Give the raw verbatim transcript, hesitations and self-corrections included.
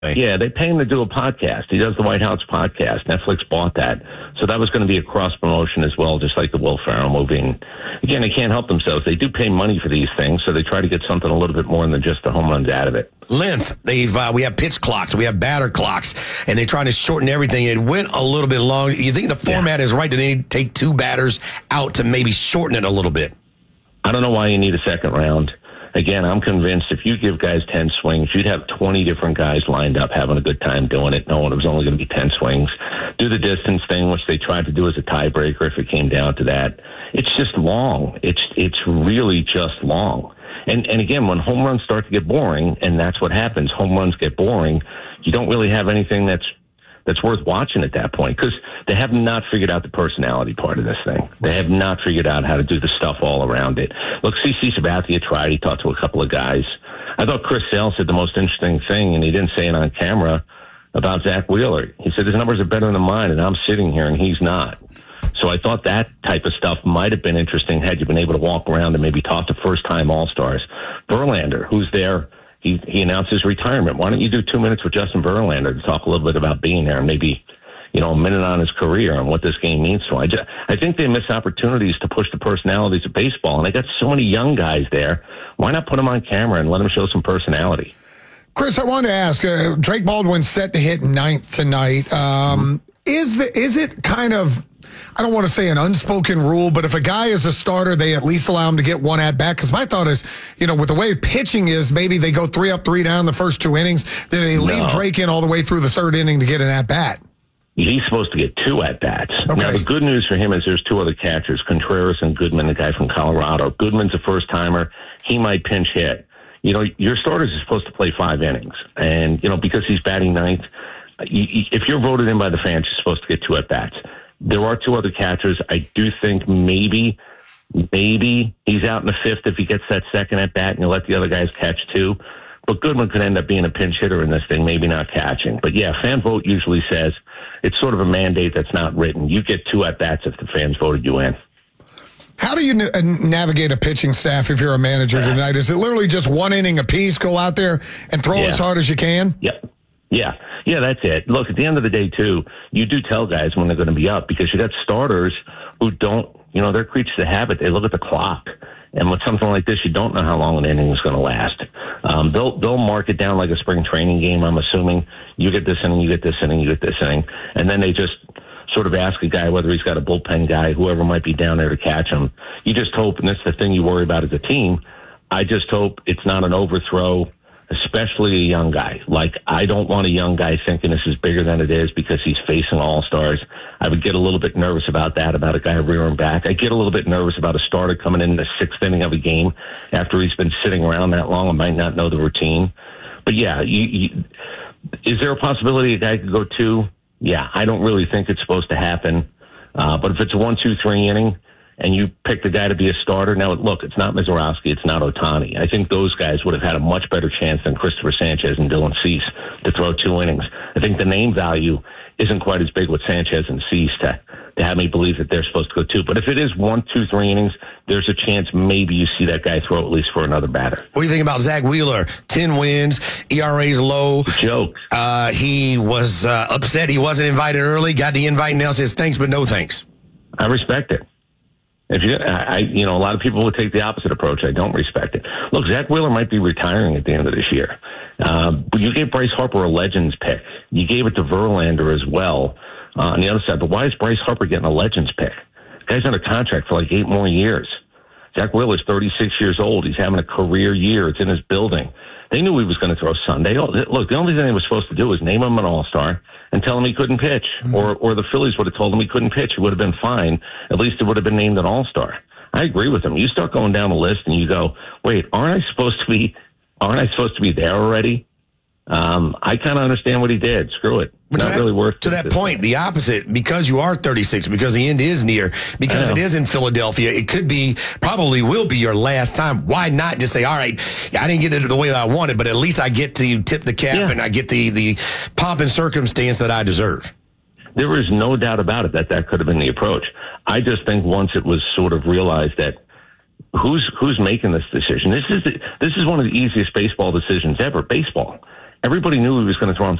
Yeah, they pay him to do a podcast. He does the White House podcast. Netflix bought that. So that was going to be a cross-promotion as well, just like the Will Ferrell movie. And again, they can't help themselves. They do pay money for these things, so they try to get something a little bit more than just the home runs out of it. Length. They've uh, we have pitch clocks, we have batter clocks, and they're trying to shorten everything. It went a little bit long. You think the format yeah. is right? Do they need to take two batters out to maybe shorten it a little bit? I don't know why you need a second round. Again, I'm convinced if you give guys ten swings, you'd have twenty different guys lined up having a good time doing it, knowing it was only going to be ten swings. Do the distance thing, which they tried to do as a tiebreaker if it came down to that. It's just long. It's it's really just long. And and again, when home runs start to get boring, and that's what happens, home runs get boring, you don't really have anything that's that's worth watching at that point, because they have not figured out the personality part of this thing. They have not figured out how to do the stuff all around it. Look, C C Sabathia tried. He talked to a couple of guys. I thought Chris Sale said the most interesting thing, and he didn't say it on camera, about Zach Wheeler. He said his numbers are better than mine, and I'm sitting here, and he's not. So I thought that type of stuff might have been interesting had you been able to walk around and maybe talk to first-time All-Stars. Verlander, who's there, He he announced his retirement. Why don't you do two minutes with Justin Verlander to talk a little bit about being there and maybe, you know, a minute on his career and what this game means to him? I, just, I think they miss opportunities to push the personalities of baseball, and they got so many young guys there. Why not put them on camera and let them show some personality? Chris, I wanted to ask, uh, Drake Baldwin's set to hit ninth tonight. Um, mm-hmm. Is the is it kind of, I don't want to say an unspoken rule, but if a guy is a starter, they at least allow him to get one at bat? Because my thought is, you know, with the way pitching is, maybe they go three up, three down the first two innings. Then they leave no. Drake in all the way through the third inning to get an at bat. He's supposed to get two at bats. Okay. Now, the good news for him is there's two other catchers, Contreras and Goodman, the guy from Colorado. Goodman's a first timer. He might pinch hit. You know, your starters are supposed to play five innings. And, you know, because he's batting ninth, if you're voted in by the fans, you're supposed to get two at bats. There are two other catchers. I do think maybe, maybe he's out in the fifth if he gets that second at bat and you let the other guys catch two. But Goodman could end up being a pinch hitter in this thing, maybe not catching. But yeah, fan vote usually says it's sort of a mandate that's not written. You get two at bats if the fans voted you in. How do you n- navigate a pitching staff if you're a manager tonight? Is it literally just one inning apiece, go out there and throw yeah. as hard as you can? Yep. Yeah. Yeah, that's it. Look, at the end of the day, too, you do tell guys when they're going to be up, because you got starters who don't, you know, they're creatures of habit. They look at the clock. And with something like this, you don't know how long an inning is going to last. Um, they'll they'll mark it down like a spring training game, I'm assuming. You get this inning, you get this inning, you get this inning. And then they just sort of ask a guy whether he's got a bullpen guy, whoever might be down there to catch him. You just hope, and that's the thing you worry about as a team, I just hope it's not an overthrow, especially a young guy. Like, I don't want a young guy thinking this is bigger than it is because he's facing all-stars. I would get a little bit nervous about that, about a guy rearing back. I get a little bit nervous about a starter coming in the sixth inning of a game after he's been sitting around that long and might not know the routine. But, yeah, you, you, is there a possibility a guy could go two? Yeah, I don't really think it's supposed to happen. Uh, but if it's a one, two, three inning, and you pick the guy to be a starter. Now, look, it's not Mazeroski, it's not Ohtani. I think those guys would have had a much better chance than Christopher Sanchez and Dylan Cease to throw two innings. I think the name value isn't quite as big with Sanchez and Cease to, to have me believe that they're supposed to go two. But if it is one, two, three innings, there's a chance maybe you see that guy throw at least for another batter. What do you think about Zach Wheeler? ten wins, E R A's low. Joke. Uh, he was uh, upset he wasn't invited early, got the invite, and now says thanks, but no thanks. I respect it. If you, I, you know, a lot of people would take the opposite approach. I don't respect it. Look, Zach Wheeler might be retiring at the end of this year. Uh, but you gave Bryce Harper a Legends pick. You gave it to Verlander as well uh, on the other side. But why is Bryce Harper getting a Legends pick? The guy's under contract for like eight more years. Zach Wheeler's thirty-six years old. He's having a career year. It's in his building. They knew he was going to throw Sunday. Look, the only thing they were supposed to do was name him an all-star and tell him he couldn't pitch. Mm-hmm. Or or the Phillies would have told him he couldn't pitch. He would have been fine. At least it would have been named an all-star. I agree with him. You start going down the list and you go, wait, aren't I supposed to be, aren't I supposed to be there already? Um, I kind of understand what he did. Screw it. But Not to that, really worth to that point, the opposite, because you are thirty-six, because the end is near, because it is in Philadelphia, it could be, probably will be your last time. Why not just say, all right, I didn't get it the way that I wanted, but at least I get to tip the cap yeah. and I get the, the pomp and circumstance that I deserve. There is no doubt about it that that could have been the approach. I just think once it was sort of realized that who's who's making this decision, this is the, this is one of the easiest baseball decisions ever. Baseball. everybody knew he was going to throw him